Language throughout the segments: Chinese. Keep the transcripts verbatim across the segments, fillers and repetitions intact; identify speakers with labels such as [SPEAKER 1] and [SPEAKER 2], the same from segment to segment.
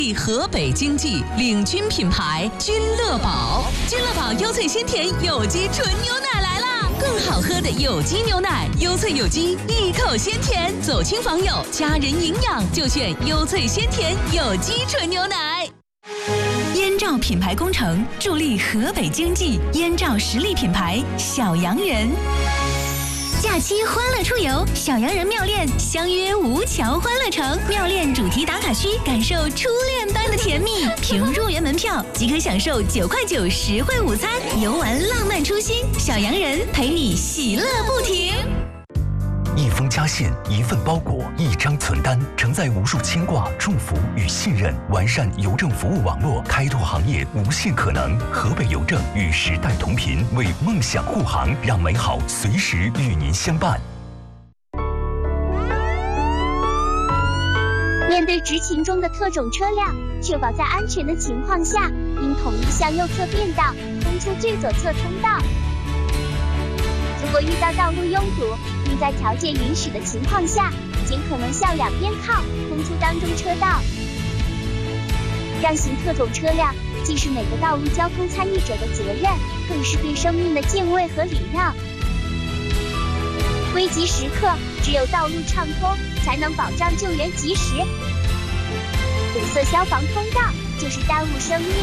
[SPEAKER 1] 力河北经济，领军品牌君乐宝。君乐宝优萃鲜甜有机纯牛奶来啦！更好喝的有机牛奶，优萃有机，一口鲜甜，走亲访友，家人营养就选优萃鲜甜有机纯牛奶。燕赵品牌工程助力河北经济，燕赵实力品牌小洋人。假期欢乐出游，小洋人妙恋相约吴桥欢乐城，妙恋主题打卡区，感受初恋般的甜蜜。凭入园门票即可享受九块九实惠午餐，游玩浪漫初心，小洋人陪你喜乐不停。
[SPEAKER 2] 一封家信，一份包裹，一张存单，承载无数牵挂、祝福与信任。完善邮政服务网络，开拓行业无限可能。河北邮政与时代同频，为梦想护航，让美好随时与您相伴。
[SPEAKER 3] 面对执勤中的特种车辆，确保在安全的情况下，应统一向右侧变道，通出最左侧通道。如果遇到道路拥堵，并在条件允许的情况下，尽可能向两边靠，空出当中车道。让行特种车辆既是每个道路交通参与者的责任，更是对生命的敬畏和礼让。危急时刻，只有道路畅通，才能保障救援及时。堵塞消防通道，就是耽误生命。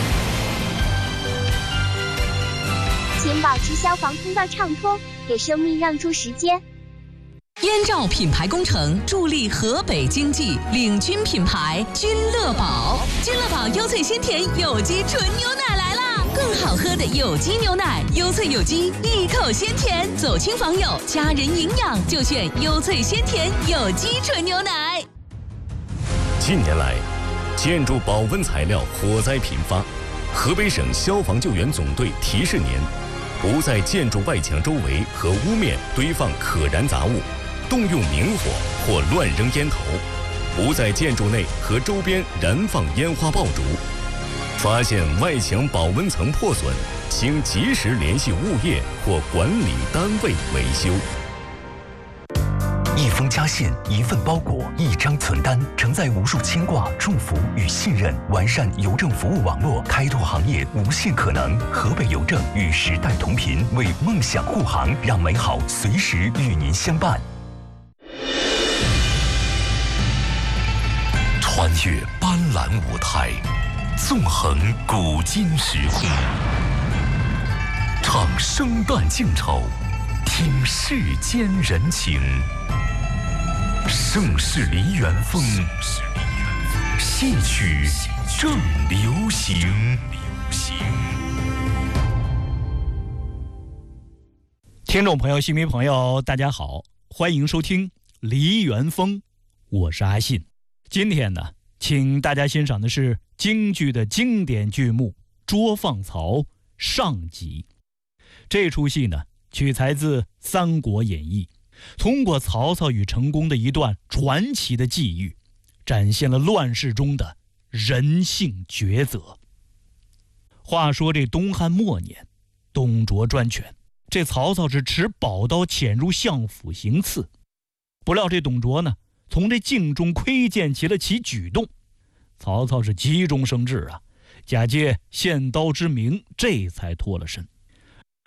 [SPEAKER 3] 请保持消防通道畅通，给生命让出时间。
[SPEAKER 1] 燕赵品牌工程助力河北经济，领军品牌君乐宝。君乐宝优萃鲜甜有机纯牛奶来啦！更好喝的有机牛奶，优萃有机，一口鲜甜，走亲访友，家人营养就选优萃鲜甜有机纯牛奶。
[SPEAKER 4] 近年来，建筑保温材料火灾频发，河北省消防救援总队提示您：不在建筑外墙周围和屋面堆放可燃杂物，动用明火或乱扔烟头；不在建筑内和周边燃放烟花爆竹。发现外墙保温层破损，请及时联系物业或管理单位维修。
[SPEAKER 2] 一封家信，一份包裹，一张存单，承载无数牵挂、祝福与信任。完善邮政服务网络，开拓行业无限可能。河北邮政与时代同频，为梦想护航，让美好随时与您相伴。穿越斑斓舞台，纵横古今时空，唱生旦净丑，听世间人情。盛世梨园风，戏曲正流行。
[SPEAKER 5] 听众朋友、戏迷朋友，大家好，欢迎收听梨园风，我是阿信。今天呢，请大家欣赏的是京剧的经典剧目《捉放曹》上集。这出戏呢，取材自《三国演义》，通过曹操与成功的一段传奇的际遇，展现了乱世中的人性抉择。话说这东汉末年，董卓专权，这曹操是持宝刀潜入相府行刺。不料这董卓呢，从这镜中窥见其了其举动，曹操是急中生智啊，假借献刀之名，这才脱了身。